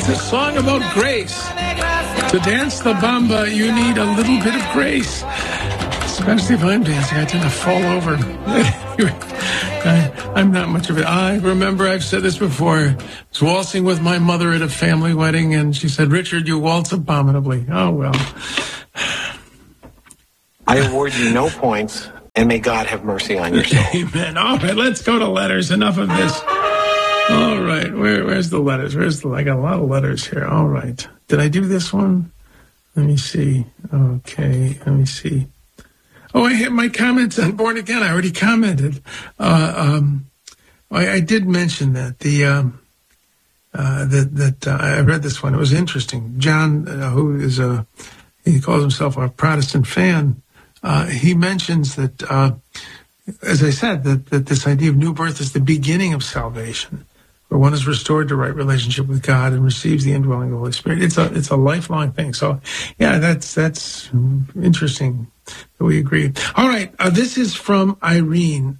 It's a song about grace. To dance the bamba, you need a little bit of grace. Especially if I'm dancing, I tend to fall over. I'm not much of it. I remember I've said this before. I was waltzing with my mother at a family wedding, and she said, "Richard, you waltz abominably." Oh, well. I award you no points, and may God have mercy on your soul. Amen. All right, let's go to letters. Enough of this. All right, where's the letters? I got a lot of letters here. All right. Did I do this one? Let me see. Okay, let me see. Oh, I hit my comments on Born Again. I already commented. I did mention that I read this one. It was interesting. John, who is he calls himself a Protestant fan. He mentions that, as I said, that this idea of new birth is the beginning of salvation, where one is restored to right relationship with God and receives the indwelling of the Holy Spirit. It's a lifelong thing. So, yeah, that's interesting that we agree. All right, this is from Irene.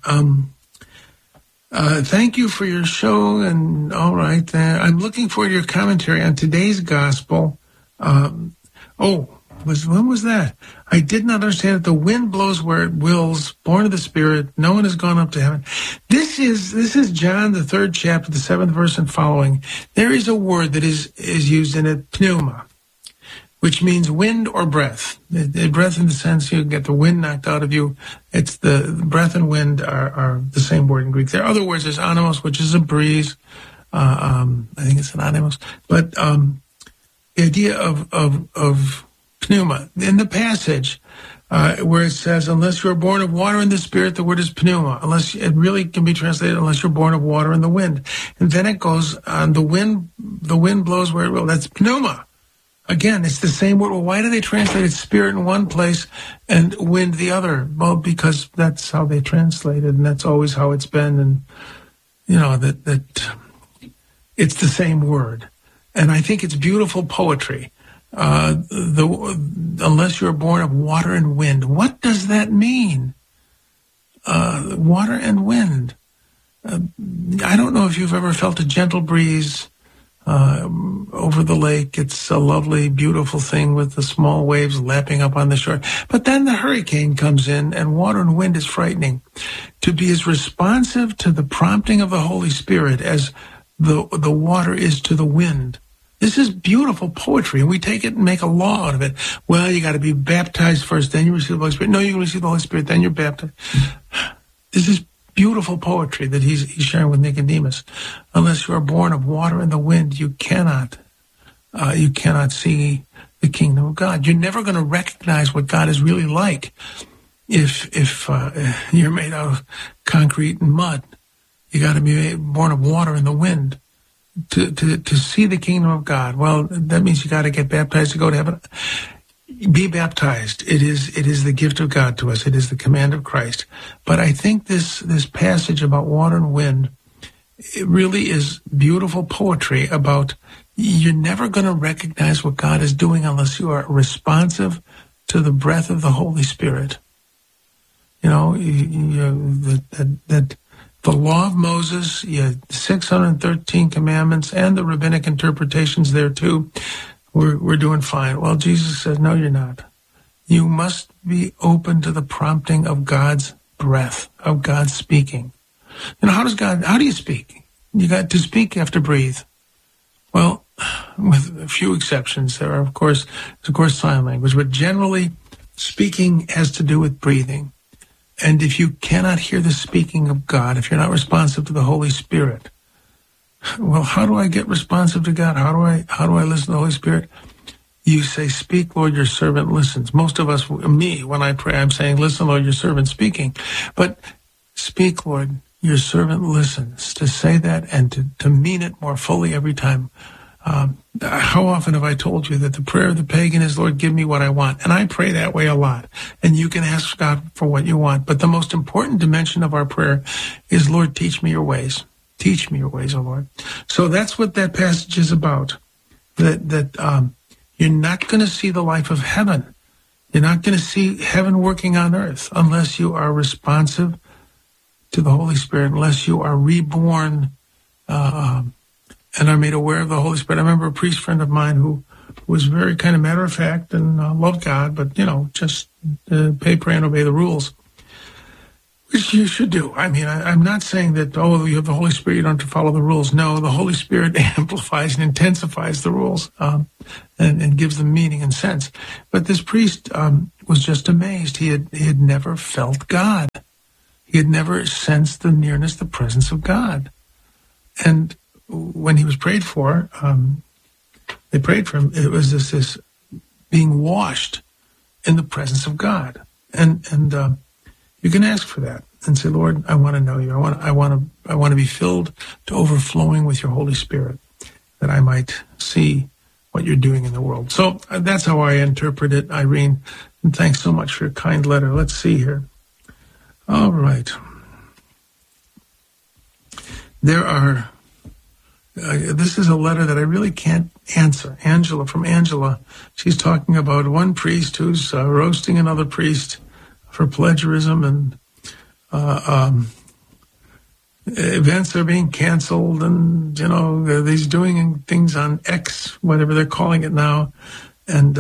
Thank you for your show, and all right, I'm looking forward to your commentary on today's gospel. When was that? I did not understand it. The wind blows where it wills, born of the Spirit. No one has gone up to heaven. This is John, the 3rd chapter, the 7th verse and following. There is a word that is used in it, pneuma, which means wind or breath. Breath in the sense you get the wind knocked out of you. It's the breath and wind are the same word in Greek. There are other words. There's animos, which is a breeze. I think it's an animos. But the idea of pneuma. In the passage where it says, unless you're born of water and the Spirit, the word is pneuma. It really can be translated, unless you're born of water and the wind. And then it goes on, the wind blows where it will. That's pneuma. Again, it's the same word. Well, why do they translate it Spirit in one place and wind the other? Well, because that's how they translate it, and that's always how it's been. And, that it's the same word. And I think it's beautiful poetry. Unless you're born of water and wind. What does that mean? Water and wind. I don't know if you've ever felt a gentle breeze over the lake. It's a lovely, beautiful thing with the small waves lapping up on the shore. But then the hurricane comes in, and water and wind is frightening. To be as responsive to the prompting of the Holy Spirit as the water is to the wind. This is beautiful poetry, and we take it and make a law out of it. Well, you got to be baptized first, then you receive the Holy Spirit. No, you can receive the Holy Spirit, then you're baptized. This is beautiful poetry that he's sharing with Nicodemus. Unless you are born of water and the wind, you cannot see the kingdom of God. You're never going to recognize what God is really like if you're made out of concrete and mud. You got to be born of water and the wind. To see the kingdom of God. Well, that means you got to get baptized to go to heaven. Be baptized. It is the gift of God to us. It is the command of Christ. But I think this passage about water and wind, it really is beautiful poetry about you're never going to recognize what God is doing unless you are responsive to the breath of the Holy Spirit. The law of Moses, 613 commandments, and the rabbinic interpretations there too, we're doing fine. Well, Jesus says, no, you're not. You must be open to the prompting of God's breath, of God's speaking. How do you speak? You got to speak, you have to breathe. Well, with a few exceptions, there's of course sign language, but generally speaking has to do with breathing. And if you cannot hear the speaking of God, if you're not responsive to the Holy Spirit, well, how do I get responsive to God? How do I listen to the Holy Spirit? You say, "Speak, Lord, your servant listens." Most of us, me, when I pray, I'm saying, "Listen, Lord, your servant speaking." But speak, Lord, your servant listens. To say that and to mean it more fully every time. How often have I told you that the prayer of the pagan is, "Lord, give me what I want"? And I pray that way a lot. And you can ask God for what you want. But the most important dimension of our prayer is, "Lord, teach me your ways. Teach me your ways, O Lord." So that's what that passage is about. That you're not going to see the life of heaven. You're not going to see heaven working on earth unless you are responsive to the Holy Spirit, unless you are reborn and are made aware of the Holy Spirit. I remember a priest friend of mine who was very kind of matter of fact and loved God, but, just pay, pray, and obey the rules, which you should do. I mean, I'm not saying that, you have the Holy Spirit, you don't have to follow the rules. No, the Holy Spirit amplifies and intensifies the rules and gives them meaning and sense. But this priest was just amazed. He had never felt God. He had never sensed the nearness, the presence of God. And when he was prayed for, they prayed for him. It was this being washed in the presence of God. And you can ask for that and say, Lord, I want to know you. I want to be filled to overflowing with your Holy Spirit, that I might see what you're doing in the world. So that's how I interpret it, Irene. And thanks so much for your kind letter. Let's see here. All right. There are, this is a letter that I really can't answer. From Angela. She's talking about one priest who's roasting another priest for plagiarism, and events are being canceled, and, he's doing things on X, whatever they're calling it now. And,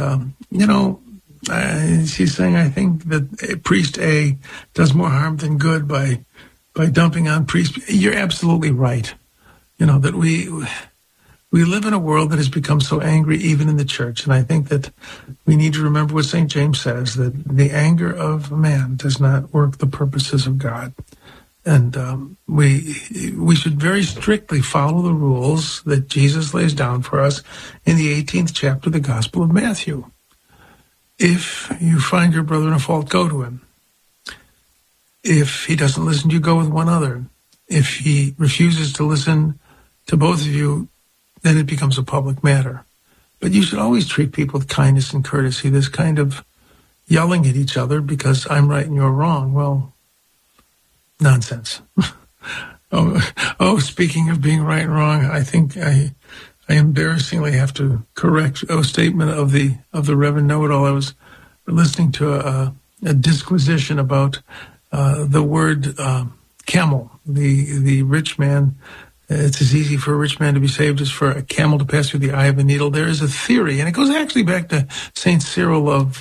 she's saying, I think that priest A does more harm than good by dumping on priest B. You're absolutely right. That we live in a world that has become so angry, even in the church. And I think that we need to remember what St. James says, that the anger of man does not work the purposes of God. And we should very strictly follow the rules that Jesus lays down for us in the 18th chapter of the Gospel of Matthew. If you find your brother in a fault, go to him. If he doesn't listen to you, go with one other. If he refuses to listen to both of you, then it becomes a public matter. But you should always treat people with kindness and courtesy. This kind of yelling at each other because I'm right and you're wrong, well, nonsense. Speaking of being right and wrong, I think I embarrassingly have to correct a statement of the Reverend Know-It-All. I was listening to a disquisition about the word camel. The rich man, it's as easy for a rich man to be saved as for a camel to pass through the eye of a needle. There is a theory, and it goes actually back to St. Cyril of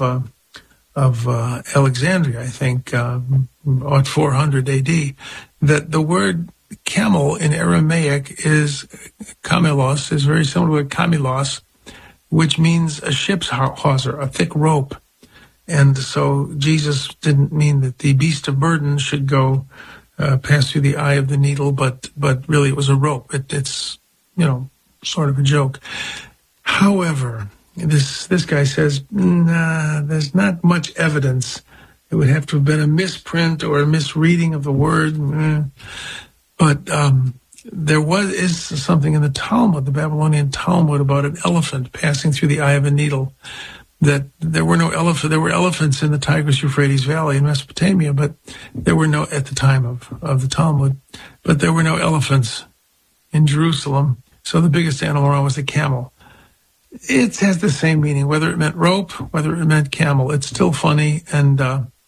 Alexandria, I think, at 400 AD, that the word camel in Aramaic is kamelos, is very similar to kamelos, which means a ship's hawser, a thick rope. And so Jesus didn't mean that the beast of burden should go pass through the eye of the needle, but really it was a rope. It's sort of a joke. However, this guy says, there's not much evidence. It would have to have been a misprint or a misreading of the word. But there is something in the Talmud, the Babylonian Talmud, about an elephant passing through the eye of a needle. That there were no elephants. There were elephants in the Tigris-Euphrates Valley in Mesopotamia, but there were no, at the time of the Talmud, but there were no elephants in Jerusalem. So the biggest animal around was the camel. It has the same meaning, whether it meant rope, whether it meant camel. It's still funny, and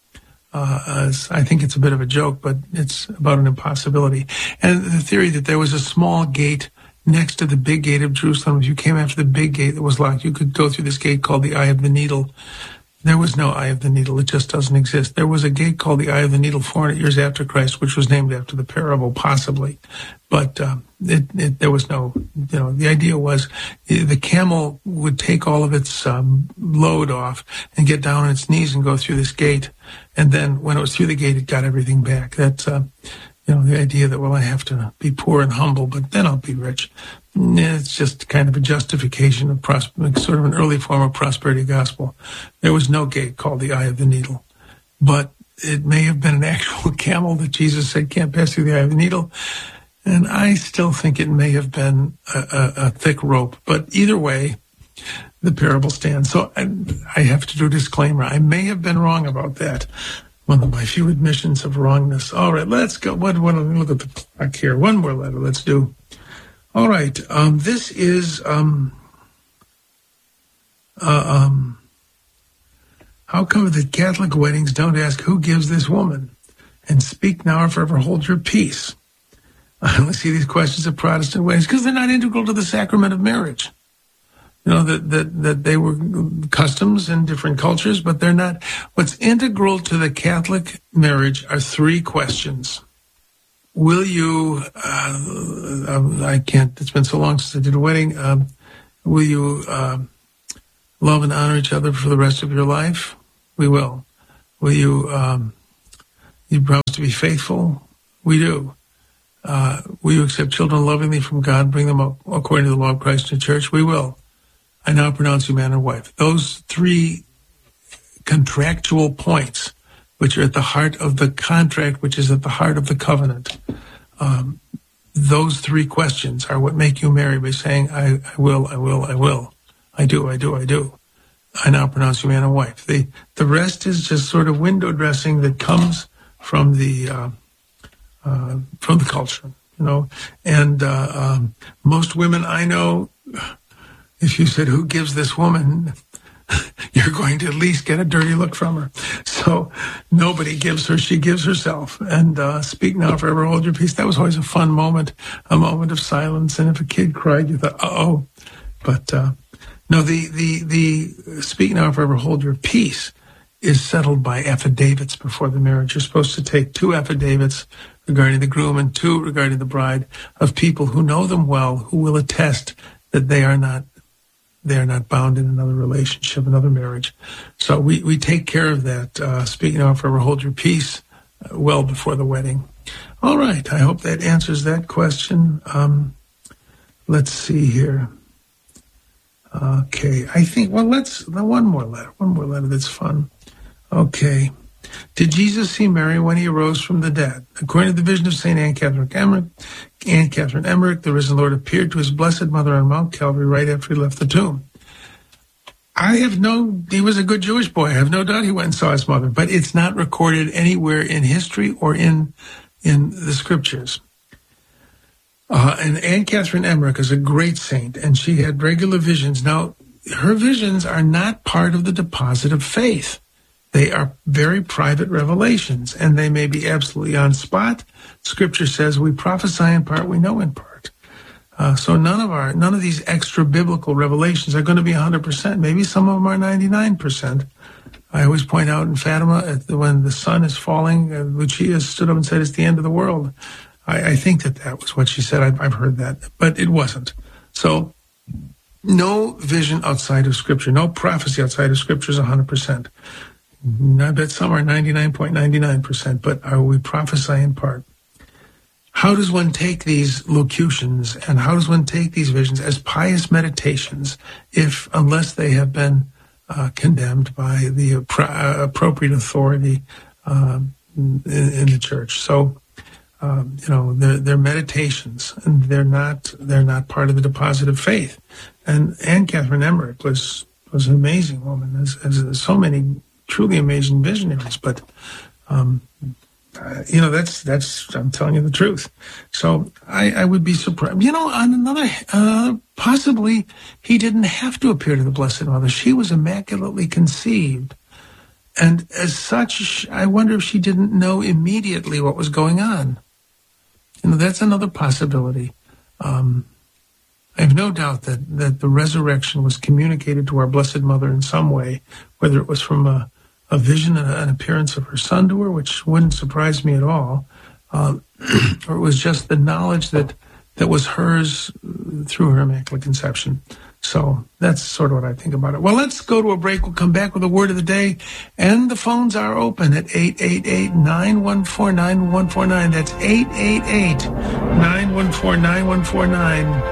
I think it's a bit of a joke, but it's about an impossibility. And the theory that there was a small gate next to the big gate of Jerusalem. If you came after the big gate that was locked, you could go through this gate called the Eye of the Needle. There was no Eye of the Needle. It just doesn't exist. There was a gate called the Eye of the Needle 400 years after Christ, which was named after the parable, possibly. But there was no, the idea was the camel would take all of its load off and get down on its knees and go through this gate. And then when it was through the gate, it got everything back. That's, the idea that, well, I have to be poor and humble, but then I'll be rich. It's just kind of a justification of sort of an early form of prosperity gospel. There was no gate called the Eye of the Needle, but it may have been an actual camel that Jesus said can't pass through the eye of the needle. And I still think it may have been a thick rope, but either way, the parable stands. So I have to do a disclaimer. I may have been wrong about that. One of my few admissions of wrongness. All right, let's go. Let me look at the clock here. One more letter. Let's do. All right. This is how come that Catholic weddings don't ask who gives this woman, and speak now or forever hold your peace? I only see these questions of Protestant weddings because they're not integral to the sacrament of marriage. You know, that they were customs in different cultures, but they're not. What's integral to the Catholic marriage are three questions. Will you, I can't, it's been so long since I did a wedding. Will you love and honor each other for the rest of your life? We will. Will you, you promise to be faithful? We do. Will you accept children lovingly from God, bring them up according to the law of Christ in the church? We will. I now pronounce you man and wife. Those three contractual points, which are at the heart of the contract, which is at the heart of the covenant. Those three questions are what make you marry by saying, I will, I will, I will. I do, I do, I do. I now pronounce you man and wife. The rest is just sort of window dressing that comes from the culture, you know. And most women I know, if you said, who gives this woman, you're going to at least get a dirty look from her. So nobody gives her, she gives herself. And speak now, forever hold your peace. That was always a fun moment, a moment of silence. And if a kid cried, you thought, uh-oh. But no, the speak now, forever hold your peace is settled by affidavits before the marriage. You're supposed to take 2 affidavits regarding the groom and 2 regarding the bride of people who know them well, who will attest that they are not bound in another relationship, another marriage. So we take care of that. Speaking now, forever hold your peace well before the wedding. All right. I hope that answers that question. Let's see here. Okay. I think, well, one more letter that's fun. Okay. Did Jesus see Mary when he arose from the dead? According to the vision of St. Anne Catherine Emmerich, the risen Lord appeared to his blessed mother on Mount Calvary right after he left the tomb. He was a good Jewish boy. I have no doubt he went and saw his mother, but it's not recorded anywhere in history or in the scriptures. And Anne Catherine Emmerich is a great saint, and she had regular visions. Now, her visions are not part of the deposit of faith. They are very private revelations, and they may be absolutely on spot. Scripture says we prophesy in part, we know in part. So none of these extra biblical revelations are going to be 100%. Maybe some of them are 99%. I always point out in Fatima, when the sun is falling, Lucia stood up and said, it's the end of the world. I think that was what she said. I've heard that, but it wasn't. So no vision outside of Scripture, no prophecy outside of Scripture is 100%. I bet some are 99.99%, but are we prophesy in part? How does one take these locutions and how does one take these visions as pious meditations unless they have been condemned by the appropriate authority in the church? So, they're meditations, and they're not part of the deposit of faith. And Anne Catherine Emmerich was an amazing woman, as so many truly amazing visionaries, but that's I'm telling you the truth. So I would be surprised. On another, possibly he didn't have to appear to the Blessed Mother. She was immaculately conceived, and as such, I wonder if she didn't know immediately what was going on. That's another possibility. I have no doubt that the resurrection was communicated to our Blessed Mother in some way, whether it was from a vision and an appearance of her son to her, which wouldn't surprise me at all, or it was just the knowledge that was hers through her Immaculate Conception. So that's sort of what I think about it. Well, let's go to a break. We'll come back with a word of the day, and the phones are open at 888-914-9149. That's 888-914-9149.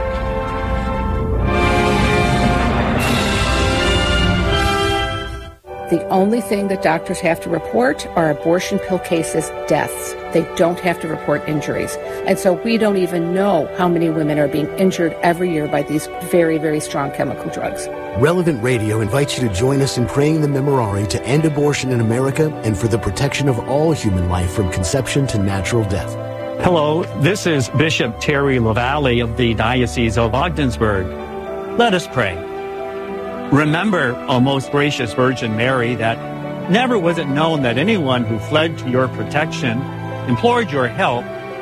The only thing that doctors have to report are abortion pill cases, deaths. They don't have to report injuries. And so we don't even know how many women are being injured every year by these very, very strong chemical drugs. Relevant Radio invites you to join us in praying the Memorare to end abortion in America and for the protection of all human life from conception to natural death. Hello, this is Bishop Terry LaValle of the Diocese of Ogdensburg. Let us pray. Remember, O most gracious Virgin Mary, that never was it known that anyone who fled to your protection, implored your help,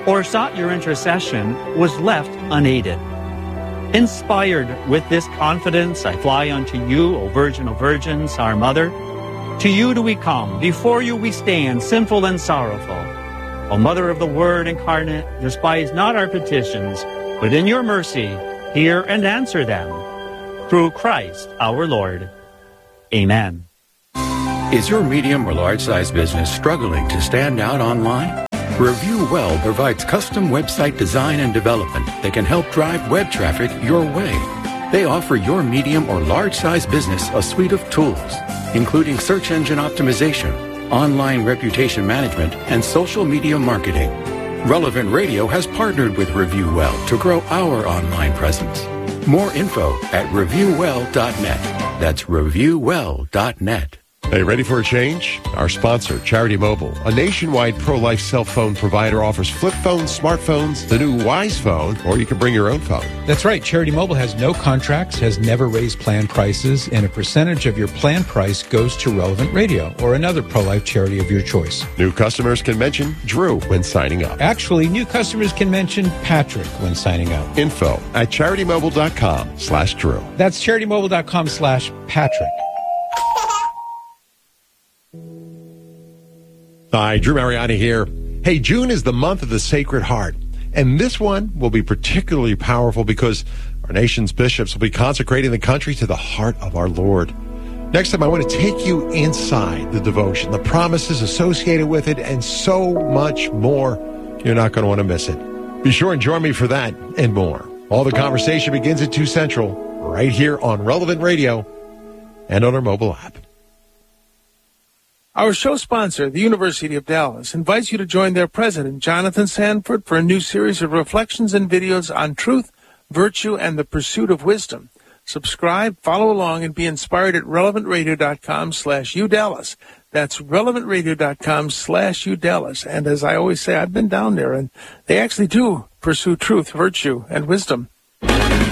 or sought your intercession was left unaided. Inspired with this confidence, I fly unto you, O Virgin of Virgins, our Mother. To you do we come, before you we stand, sinful and sorrowful. O Mother of the Word incarnate, despise not our petitions, but in your mercy hear and answer them. Through Christ our Lord. Amen. Is your medium or large-sized business struggling to stand out online? Review Well provides custom website design and development that can help drive web traffic your way. They offer your medium or large-sized business a suite of tools, including search engine optimization, online reputation management, and social media marketing. Relevant Radio has partnered with Review Well to grow our online presence. More info at reviewwell.net. That's reviewwell.net. Hey, ready for a change? Our sponsor, Charity Mobile, a nationwide pro-life cell phone provider, offers flip phones, smartphones, the new Wise phone, or you can bring your own phone. That's right. Charity Mobile has no contracts, has never raised plan prices, and a percentage of your plan price goes to Relevant Radio or another pro-life charity of your choice. New customers can mention Drew when signing up. Actually, new customers can mention Patrick when signing up. Info at CharityMobile.com/Drew. That's CharityMobile.com/Patrick. Hi, Drew Mariani here. Hey, June is the month of the Sacred Heart, and this one will be particularly powerful because our nation's bishops will be consecrating the country to the heart of our Lord. Next time, I want to take you inside the devotion, the promises associated with it, and so much more. You're not going to want to miss it. Be sure and join me for that and more. All the conversation begins at 2 Central, right here on Relevant Radio and on our mobile app. Our show sponsor, the University of Dallas, invites you to join their president, Jonathan Sanford, for a new series of reflections and videos on truth, virtue, and the pursuit of wisdom. Subscribe, follow along, and be inspired at relevantradio.com/udallas. That's relevantradio.com/udallas. And as I always say, I've been down there, and they actually do pursue truth, virtue, and wisdom.